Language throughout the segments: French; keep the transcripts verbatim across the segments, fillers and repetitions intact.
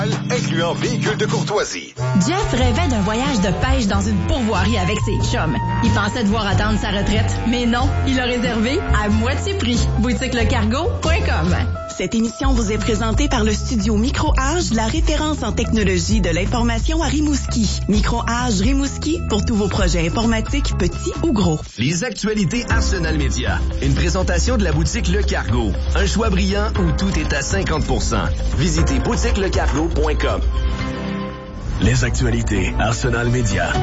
incluant véhicules de courtoisie. Jeff rêvait d'un voyage de pêche dans une pourvoirie avec ses chums. Il pensait devoir attendre sa retraite, mais non, il a réservé à moitié prix. boutique le cargo point com. Cette émission vous est présentée par le studio Micro-Age, la référence en technologie de l'information à Rimouski. Micro-Age Rimouski pour tous vos projets informatiques, petits ou gros. Les actualités Arsenal Média. Une présentation de la boutique Le Cargo. Un choix brillant où tout est à cinquante pour cent. Visitez boutique le cargo point com. Les actualités Arsenal Média.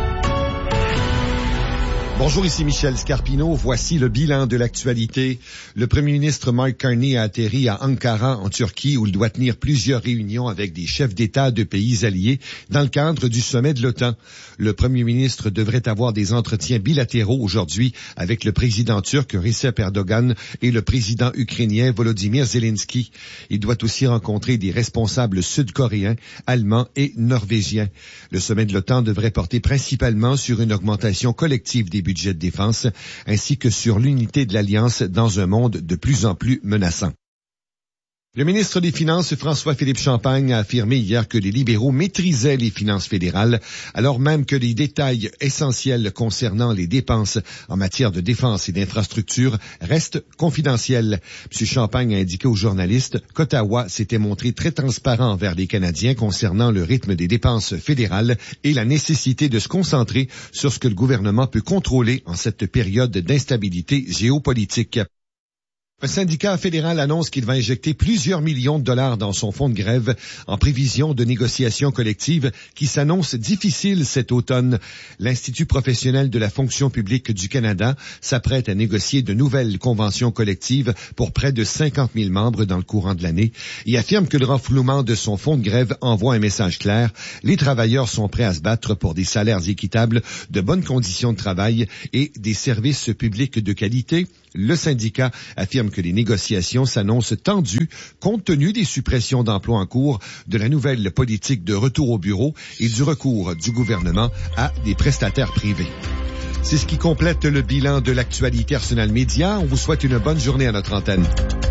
Bonjour, ici Michel Scarpino. Voici le bilan de l'actualité. Le premier ministre Mark Carney a atterri à Ankara, en Turquie, où il doit tenir plusieurs réunions avec des chefs d'État de pays alliés dans le cadre du sommet de l'OTAN. Le premier ministre devrait avoir des entretiens bilatéraux aujourd'hui avec le président turc Recep Erdogan et le président ukrainien Volodymyr Zelensky. Il doit aussi rencontrer des responsables sud-coréens, allemands et norvégiens. Le sommet de l'OTAN devrait porter principalement sur une augmentation collective des budget de défense, ainsi que sur l'unité de l'Alliance dans un monde de plus en plus menaçant. Le ministre des Finances, François-Philippe Champagne, a affirmé hier que les libéraux maîtrisaient les finances fédérales, alors même que les détails essentiels concernant les dépenses en matière de défense et d'infrastructure restent confidentiels. M. Champagne a indiqué aux journalistes qu'Ottawa s'était montré très transparent envers les Canadiens concernant le rythme des dépenses fédérales et la nécessité de se concentrer sur ce que le gouvernement peut contrôler en cette période d'instabilité géopolitique. Un syndicat fédéral annonce qu'il va injecter plusieurs millions de dollars dans son fonds de grève en prévision de négociations collectives qui s'annoncent difficiles cet automne. L'Institut professionnel de la fonction publique du Canada s'apprête à négocier de nouvelles conventions collectives pour près de cinquante mille membres dans le courant de l'année et affirme que le renflouement de son fonds de grève envoie un message clair. Les travailleurs sont prêts à se battre pour des salaires équitables, de bonnes conditions de travail et des services publics de qualité. Le syndicat affirme que les négociations s'annoncent tendues compte tenu des suppressions d'emplois en cours, de la nouvelle politique de retour au bureau et du recours du gouvernement à des prestataires privés. C'est ce qui complète le bilan de l'actualité Arsenal Média. On vous souhaite une bonne journée à notre antenne.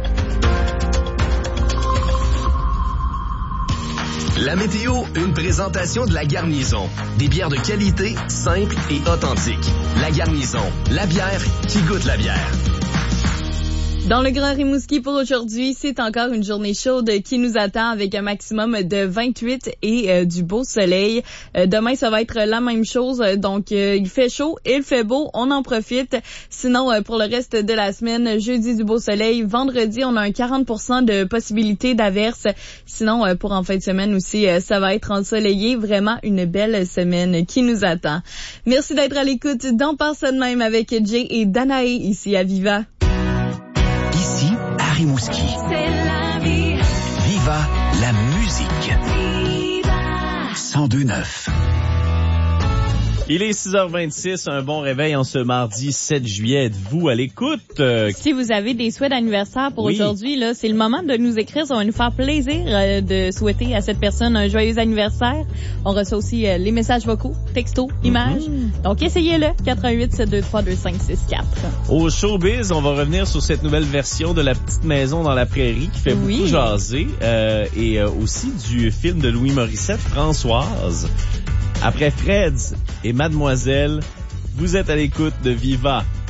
La météo, une présentation de La Garnison. Des bières de qualité, simples et authentiques. La Garnison, la bière qui goûte la bière. Dans le Grand Rimouski pour aujourd'hui, c'est encore une journée chaude qui nous attend avec un maximum de vingt-huit et euh, du beau soleil. Euh, demain, ça va être la même chose. Donc, euh, il fait chaud, il fait beau, on en profite. Sinon, euh, pour le reste de la semaine, jeudi du beau soleil. Vendredi, on a un quarante pour cent de possibilité d'averse. Sinon, euh, pour en fin de semaine aussi, euh, ça va être ensoleillé. Vraiment une belle semaine qui nous attend. Merci d'être à l'écoute d'En Pense de même avec Jay et Danae ici à Viva. Ici, à Rimouski. C'est la vie. Viva la musique. Viva. cent deux neuf. Il est six heures vingt-six, un bon réveil en ce mardi sept juillet. Êtes-vous à l'écoute? Euh... Si vous avez des souhaits d'anniversaire pour oui. aujourd'hui, là, c'est le moment de nous écrire. Ça va nous faire plaisir euh, de souhaiter à cette personne un joyeux anniversaire. On reçoit aussi euh, les messages vocaux, textos, images. Mm-hmm. Donc, essayez-le. quatre un huit, sept deux trois, deux cinq six quatre. Au showbiz, on va revenir sur cette nouvelle version de La Petite Maison dans la Prairie qui fait oui. beaucoup jaser. Euh, et euh, aussi du film de Louis Morissette, Françoise. Après Freds et Mademoiselle, vous êtes à l'écoute de Viva